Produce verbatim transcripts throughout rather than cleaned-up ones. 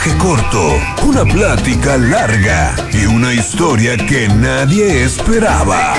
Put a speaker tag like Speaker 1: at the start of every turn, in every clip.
Speaker 1: Que corto, una plática larga y una historia que nadie esperaba.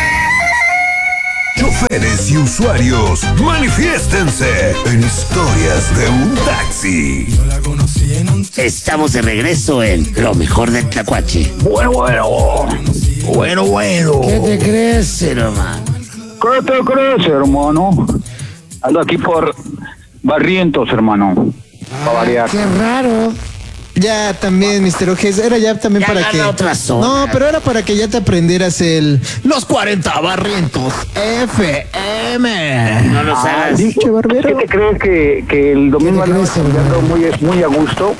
Speaker 1: Choferes y usuarios, manifiéstense en Historias de un Taxi.
Speaker 2: Estamos de regreso en Lo Mejor del Tlacuache.
Speaker 3: Bueno, bueno. Bueno, bueno.
Speaker 2: ¿Qué te crees, hermano?
Speaker 3: ¿Qué te crees, hermano? Ando aquí por Barrientos, hermano.
Speaker 2: Ah, qué raro.
Speaker 4: Ya también, mister Ojes, era ya también
Speaker 2: ya
Speaker 4: para que...
Speaker 2: otra zona.
Speaker 4: No, pero era para que ya te aprendieras el... Los cuarenta Barrientos F M.
Speaker 2: No lo sabes.
Speaker 3: Ah,
Speaker 4: Che, barbero.
Speaker 3: ¿Qué te crees que, que el domingo andaba estudiando muy, muy a gusto?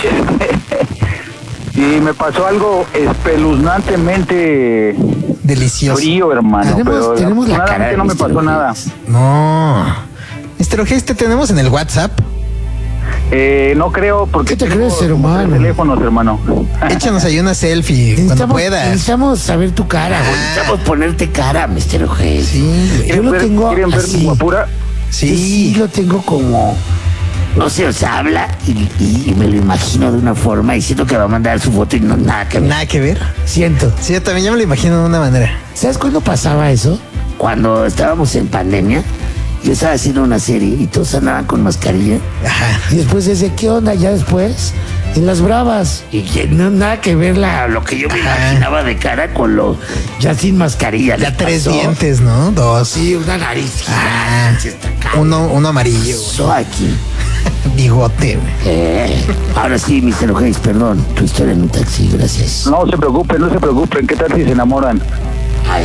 Speaker 3: Y me pasó algo espeluznantemente
Speaker 4: Delicioso.
Speaker 3: frío, hermano.
Speaker 2: Tenemos,
Speaker 3: pero
Speaker 2: tenemos la cara de
Speaker 3: no me
Speaker 2: mister
Speaker 3: pasó
Speaker 2: Ojes.
Speaker 3: nada.
Speaker 4: No. mister Ojes, ¿te tenemos en el WhatsApp?
Speaker 3: Eh, no creo porque
Speaker 2: ¿Qué te
Speaker 3: tengo
Speaker 2: crees, hermano?
Speaker 3: tres teléfonos, hermano.
Speaker 4: Échanos ahí una selfie cuando
Speaker 2: Necesitamos,
Speaker 4: puedas.
Speaker 2: necesitamos saber tu cara, güey. Necesitamos ponerte cara, mister Ojes.
Speaker 4: Sí,
Speaker 2: Yo
Speaker 3: ¿Quieren
Speaker 2: lo
Speaker 3: ver,
Speaker 2: tengo
Speaker 3: ¿quieren ver
Speaker 2: así.
Speaker 3: mi guapura?
Speaker 2: Sí, sí, lo tengo como... No sé, o sea, habla y, y- y me lo imagino de una forma y siento que va a mandar su foto y no nada que ver.
Speaker 4: Nada que ver.
Speaker 2: Siento.
Speaker 4: Sí, yo también ya me lo imagino de una manera.
Speaker 2: ¿Sabes cuándo pasaba eso? Cuando estábamos en pandemia, yo estaba haciendo una serie y todos andaban con mascarilla.
Speaker 4: Ajá.
Speaker 2: Y después decía, ¿qué onda? Ya después, en las bravas. Y que no nada que ver la, lo que yo me
Speaker 4: Ajá.
Speaker 2: imaginaba de cara con lo ya sin mascarilla.
Speaker 4: Ya
Speaker 2: ¿Le
Speaker 4: tres
Speaker 2: pasó?
Speaker 4: dientes, ¿no? Dos.
Speaker 2: Sí, una nariz.
Speaker 4: Ah,
Speaker 2: gigante, esta cara.
Speaker 4: uno, uno amarillo.
Speaker 2: Pasó aquí.
Speaker 4: Bigote, güey.
Speaker 2: Eh, ahora sí, mister Ojes, perdón, tu historia en un taxi, gracias.
Speaker 3: No se preocupen, no se preocupen. ¿Qué tal si se enamoran?
Speaker 2: Ay,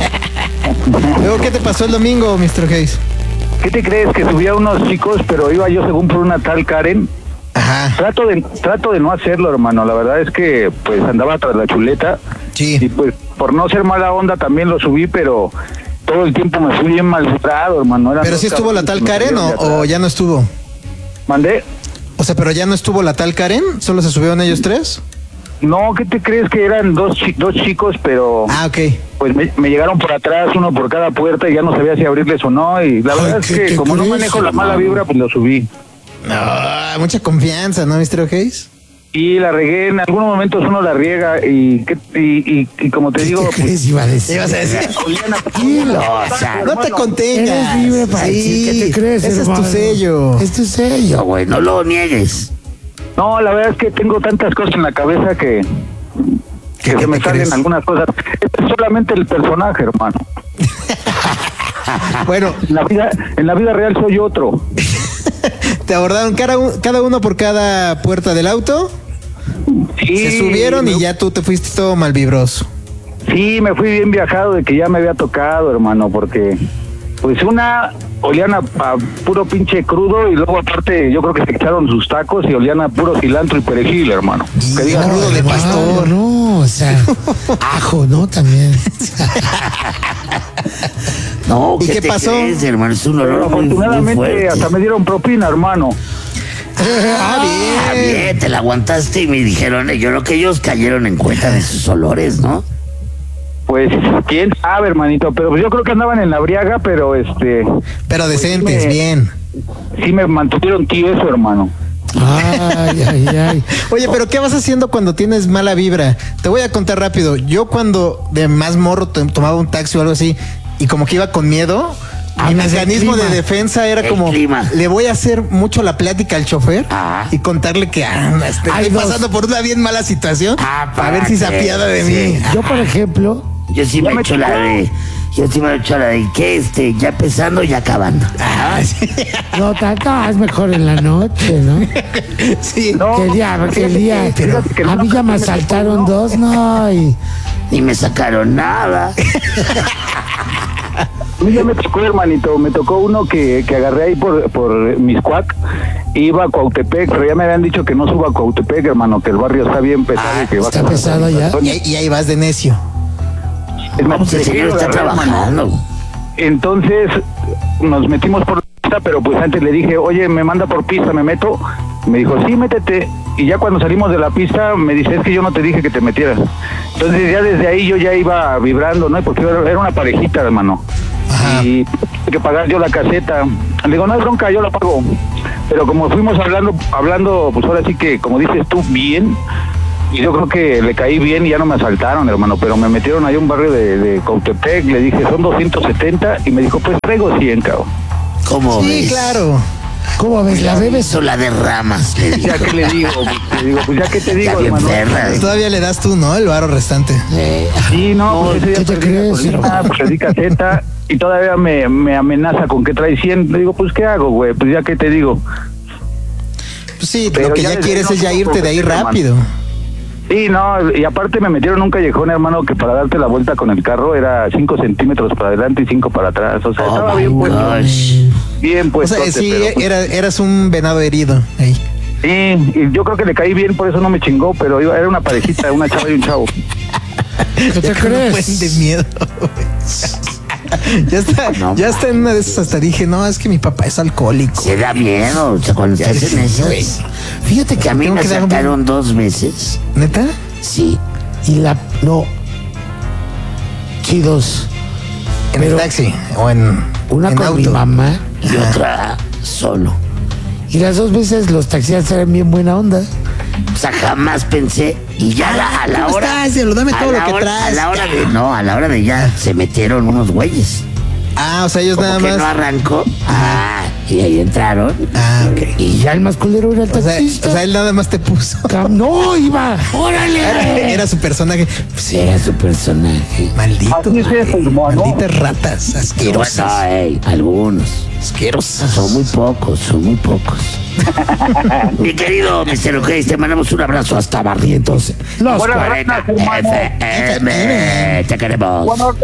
Speaker 4: Luego, ¿qué te pasó el domingo, mister Ojes?
Speaker 3: ¿Qué te crees? Que subía unos chicos, pero iba yo según por una tal Karen.
Speaker 4: Ajá.
Speaker 3: Trato de trato de no hacerlo, hermano. La verdad es que pues andaba tras la chuleta.
Speaker 4: Sí.
Speaker 3: Y pues por no ser mala onda también lo subí, pero todo el tiempo me fui bien maltratado, hermano. Eran
Speaker 4: ¿Pero
Speaker 3: dos
Speaker 4: sí estuvo la tal
Speaker 3: cabrones que me
Speaker 4: Karen o,
Speaker 3: subieron de
Speaker 4: o
Speaker 3: atrás.
Speaker 4: ya no estuvo?
Speaker 3: ¿Mandé?
Speaker 4: O sea, ¿pero ya no estuvo la tal Karen? ¿Solo se subieron ellos tres?
Speaker 3: No, ¿qué te crees? Que eran dos, chi- dos chicos, pero
Speaker 4: Ah, ok.
Speaker 3: pues me, me llegaron por atrás, uno por cada puerta, y ya no sabía si abrirles o no. Y la
Speaker 2: Ay,
Speaker 3: verdad es
Speaker 2: ¿qué-
Speaker 3: que
Speaker 2: qué
Speaker 3: como no
Speaker 2: crees,
Speaker 3: manejo la mala
Speaker 2: hermano?
Speaker 3: vibra, pues lo subí.
Speaker 4: No, mucha confianza, ¿no, mister Ojes?
Speaker 3: Y la regué, en algunos momentos uno la riega, y, ¿qué- y, y, y como te
Speaker 2: ¿qué
Speaker 3: digo,
Speaker 2: te
Speaker 3: pues,
Speaker 2: crees iba a decir?
Speaker 4: Ibas a decir.
Speaker 3: Juliana,
Speaker 2: Tranquilo, o sea,
Speaker 4: No te contengas.
Speaker 2: Eres libre para
Speaker 4: Sí,
Speaker 2: decir qué te crees,
Speaker 4: ese es tu
Speaker 2: hermano.
Speaker 4: sello.
Speaker 2: Es tu sello, güey, no lo niegues.
Speaker 3: No, la verdad es que tengo tantas cosas en la cabeza que, que
Speaker 4: ¿Qué
Speaker 3: se me
Speaker 4: te
Speaker 3: salen
Speaker 4: crees?
Speaker 3: algunas cosas. Este es solamente el personaje, hermano.
Speaker 4: Bueno,
Speaker 3: En la vida, en la vida real soy otro.
Speaker 4: te abordaron cada, un- cada uno por cada puerta del auto.
Speaker 3: Sí,
Speaker 4: Se subieron y
Speaker 3: me-
Speaker 4: ya tú te fuiste todo malvibroso.
Speaker 3: Sí, me fui bien viajado de que ya me había tocado, hermano, porque pues una olían a, a puro pinche crudo y luego aparte yo creo que se echaron sus tacos y olían a puro cilantro y perejil, hermano. Que digas,
Speaker 4: crudo de
Speaker 2: hermano,
Speaker 4: pastor.
Speaker 2: No, o sea, ajo, ¿no? También. No,
Speaker 4: ¿Y
Speaker 2: ¿qué,
Speaker 4: qué
Speaker 2: te
Speaker 4: pasó?
Speaker 2: crees, hermano? Es un
Speaker 3: pero
Speaker 2: olor muy, muy
Speaker 3: afortunadamente
Speaker 2: fuerte.
Speaker 3: hasta me dieron propina, hermano.
Speaker 4: Ah,
Speaker 2: Ah,
Speaker 4: bien.
Speaker 2: bien, te la aguantaste y me dijeron, eh, yo creo que ellos cayeron en cuenta de sus olores, ¿no?
Speaker 3: Pues quién sabe, hermanito, pero pues yo creo que andaban en la briaga, pero este
Speaker 4: Pero decentes,
Speaker 3: me-
Speaker 4: bien.
Speaker 3: sí me mantuvieron tieso, hermano.
Speaker 2: Ay, ay, ay.
Speaker 4: Oye, pero ¿qué vas haciendo cuando tienes mala vibra? Te voy a contar rápido. Yo cuando de más morro to- tomaba un taxi o algo así y como que iba con miedo,
Speaker 2: Ah,
Speaker 4: mi
Speaker 2: pues el
Speaker 4: mecanismo de
Speaker 2: clima.
Speaker 4: defensa era
Speaker 2: El
Speaker 4: como
Speaker 2: clima.
Speaker 4: le voy a hacer mucho la plática al chofer
Speaker 2: Ah.
Speaker 4: y contarle que ah, estoy
Speaker 2: Hay dos.
Speaker 4: pasando por una bien mala situación
Speaker 2: Ah,
Speaker 4: a ver si se
Speaker 2: para
Speaker 4: apiada de
Speaker 2: que-
Speaker 4: mí.
Speaker 2: Yo, por ejemplo, yo sí
Speaker 3: Ya
Speaker 2: me he
Speaker 3: me
Speaker 2: hecho la
Speaker 3: tocó.
Speaker 2: de. Yo sí me he hecho la de que este, ya empezando, ya acabando.
Speaker 4: Ah, sí.
Speaker 2: No, acá es mejor en la noche, ¿no?
Speaker 4: Sí.
Speaker 3: No,
Speaker 2: Que el día, que el
Speaker 3: fíjate
Speaker 2: día.
Speaker 3: que- fíjate que
Speaker 2: A
Speaker 3: no
Speaker 2: mí ya me
Speaker 3: me tocó,
Speaker 2: asaltaron
Speaker 3: ¿no?
Speaker 2: dos, no, y. Ni me sacaron nada.
Speaker 3: A mí ya me tocó, hermanito, me tocó uno que, que agarré ahí por, por Miscuac, iba a Cuautepec, pero ya me habían dicho que no suba a Cuautepec, hermano, que el barrio está bien pesado
Speaker 2: Ah,
Speaker 3: y que va
Speaker 2: está
Speaker 3: a
Speaker 2: pesado ya.
Speaker 4: Y, ahí- y ahí vas de necio.
Speaker 3: Es más,
Speaker 2: Pues el señor está
Speaker 3: agarré, hermano.
Speaker 2: trabajando.
Speaker 3: Entonces nos metimos por pista, pero pues antes le dije, oye, me manda por pista, me meto. Me dijo, sí, métete. Y ya cuando salimos de la pista, me dice, es que yo no te dije que te metieras. Entonces ya desde ahí yo ya iba vibrando, ¿no? Porque era era una parejita, hermano.
Speaker 4: Ajá.
Speaker 3: Y tuve que pagar yo la caseta. Le digo, no es bronca, yo la pago. pero como fuimos hablando, hablando, pues ahora sí que, como dices tú, bien, y yo creo que le caí bien y ya no me asaltaron, hermano, pero me metieron ahí a un barrio de, de Cautepec, le dije, son doscientos setenta, y me dijo, pues traigo cien, cabrón.
Speaker 2: ¿Cómo
Speaker 4: Sí,
Speaker 2: ves?
Speaker 4: claro.
Speaker 2: ¿Cómo ves? ¿La bebes o la derramas? Le digo.
Speaker 3: Ya que le digo, pues, le digo, pues ya que te digo,
Speaker 2: Ya bien
Speaker 3: hermano.
Speaker 2: perra, ¿eh?
Speaker 4: Todavía le das tú, ¿no? El varo restante.
Speaker 2: Eh,
Speaker 3: Sí, no, pues ese día
Speaker 2: ¿qué te
Speaker 3: perdí
Speaker 2: crees,
Speaker 3: gasolina,
Speaker 2: hermano?
Speaker 3: perdí caseta, y todavía me, me amenaza con que trae cien. Le digo, pues ¿qué hago, güey? Pues ya que te digo.
Speaker 4: Pues sí,
Speaker 3: Pero
Speaker 4: lo que
Speaker 3: ya
Speaker 4: ya
Speaker 3: desde
Speaker 4: quieres
Speaker 3: ahí
Speaker 4: es
Speaker 3: no
Speaker 4: ya
Speaker 3: puedo
Speaker 4: irte de ahí
Speaker 3: competir,
Speaker 4: rápido.
Speaker 3: Sí, no, y aparte me metieron en un callejón, hermano, que para darte la vuelta con el carro era cinco centímetros para adelante y cinco para atrás. O sea,
Speaker 2: oh
Speaker 3: estaba
Speaker 2: my
Speaker 3: bien puesto.
Speaker 2: gosh.
Speaker 3: Bien
Speaker 4: O
Speaker 3: puesto.
Speaker 4: sea, sí,
Speaker 3: pero, pues,
Speaker 4: era, eras un venado herido ahí.
Speaker 3: sí, y yo creo que le caí bien, por eso no me chingó, pero iba- era una parejita, una chava y un chavo.
Speaker 2: ¿Qué te
Speaker 4: Con un buen de miedo. ya está,
Speaker 2: No,
Speaker 4: ya está en una de esas hasta dije, no, es que mi papá es alcohólico.
Speaker 2: Se da miedo, o sea, cuando
Speaker 4: Ya
Speaker 2: estás en
Speaker 4: sé, güey.
Speaker 2: esas. Fíjate que a mí
Speaker 4: Tengo
Speaker 2: me
Speaker 4: que dar un-
Speaker 2: asaltaron dos veces.
Speaker 4: ¿Neta?
Speaker 2: Sí. Y la. No. Sí, dos.
Speaker 4: En
Speaker 2: Pero
Speaker 4: el taxi o en
Speaker 2: Una
Speaker 4: en
Speaker 2: con
Speaker 4: auto.
Speaker 2: mi mamá y
Speaker 4: Ajá.
Speaker 2: otra solo. Y las dos veces los taxistas eran bien buena onda. O sea, jamás pensé. Y ya la- a la
Speaker 4: ¿Cómo
Speaker 2: hora.
Speaker 4: estás, Diablo? Dame
Speaker 2: a
Speaker 4: todo
Speaker 2: la
Speaker 4: lo que
Speaker 2: hora-
Speaker 4: traes.
Speaker 2: A la hora de. No, a la hora de ya se metieron unos güeyes.
Speaker 4: Ah, o sea, ellos
Speaker 2: Como
Speaker 4: nada
Speaker 2: que
Speaker 4: más.
Speaker 2: no arrancó. Ah, y ahí entraron.
Speaker 4: Ah, ok.
Speaker 2: Y ya el más culero era el
Speaker 4: O sea,
Speaker 2: taxista.
Speaker 4: o sea, él nada más te puso.
Speaker 2: Cam- no, iba. ¡Órale!
Speaker 4: Era, era su personaje.
Speaker 2: Sí, era su personaje.
Speaker 4: Maldito.
Speaker 3: Así es eso, hermano.
Speaker 4: Malditas ratas
Speaker 2: Bueno,
Speaker 4: asquerosas.
Speaker 2: ey, algunos.
Speaker 4: Asquerosas.
Speaker 2: Son muy pocos, son muy pocos. Mi querido mister Ojeda, te mandamos un abrazo hasta Barrientos. Los
Speaker 3: Buenas
Speaker 2: cuarenta
Speaker 3: ratas, hermano.
Speaker 2: F M. Te queremos.
Speaker 3: Buenas